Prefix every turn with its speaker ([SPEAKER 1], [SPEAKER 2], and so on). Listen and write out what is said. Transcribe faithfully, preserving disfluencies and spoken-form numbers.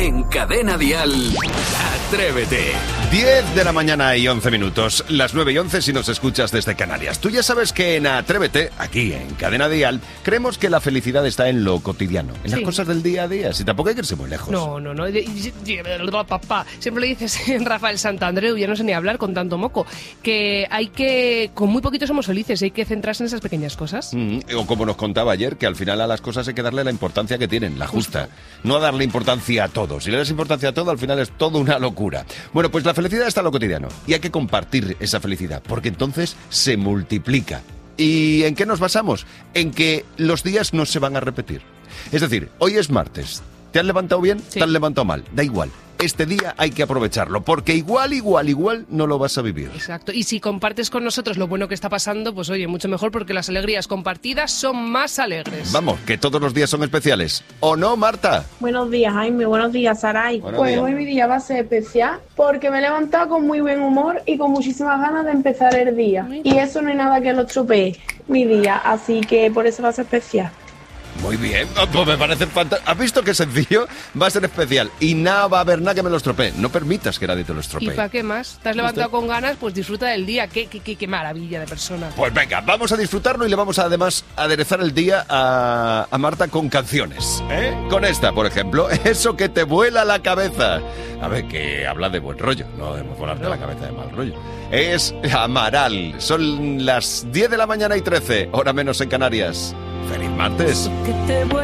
[SPEAKER 1] En Cadena Dial, Atrévete.
[SPEAKER 2] diez de la mañana y once minutos, las nueve y once si nos escuchas desde Canarias. Tú ya sabes que en Atrévete, aquí en Cadena Dial, creemos que la felicidad está en lo cotidiano, en sí. las cosas del día a día, si tampoco hay que irse muy lejos.
[SPEAKER 3] No, no, no, papá, siempre le dices Rafael Santandreu, ya no sé ni hablar con tanto moco, que hay que, con muy poquito somos felices, hay que centrarse en esas pequeñas cosas.
[SPEAKER 2] Mm, o como nos contaba ayer, que al final a las cosas hay que darle la importancia que tienen, la justa, Justo. no darle importancia a todo. Si le das importancia a todo, al final es toda una locura. Bueno, pues la felicidad está en lo cotidiano y hay que compartir esa felicidad, porque entonces se multiplica. ¿Y en qué nos basamos? En que los días no se van a repetir. Es decir, hoy es martes. ¿Te has levantado bien?
[SPEAKER 3] Sí.
[SPEAKER 2] ¿Te has levantado mal? Da igual. Este día hay que aprovecharlo, porque igual, igual, igual no lo vas a vivir.
[SPEAKER 3] Exacto. Y si compartes con nosotros lo bueno que está pasando, pues oye, mucho mejor, porque las alegrías compartidas son más alegres.
[SPEAKER 2] Vamos, que todos los días son especiales. ¿O no, Marta?
[SPEAKER 4] Buenos días, Jaime. Buenos días, Saray.
[SPEAKER 2] Buenos
[SPEAKER 4] pues
[SPEAKER 2] días.
[SPEAKER 4] Hoy mi día va a ser especial porque me he levantado con muy buen humor y con muchísimas ganas de empezar el día. Y eso no hay nada que lo estropee, mi día. Así que por eso va a ser especial.
[SPEAKER 2] Muy bien, pues me parece fantástico. ¿Has visto qué sencillo? Va a ser especial y nada va a haber nada que me lo estropee. No permitas que nadie te lo estropee.
[SPEAKER 3] ¿Y para qué más? ¿Te has levantado con ganas? Pues disfruta del día. Qué, qué, qué, qué maravilla de persona.
[SPEAKER 2] Pues venga, vamos a disfrutarlo y le vamos a además aderezar el día a, a Marta con canciones. ¿eh? Con esta, por ejemplo, Eso que te vuela la cabeza. A ver, que habla de buen rollo, no de volarte no. la cabeza de mal rollo. Es Amaral. Son las diez de la mañana y trece, hora menos en Canarias. ¡Feliz martes!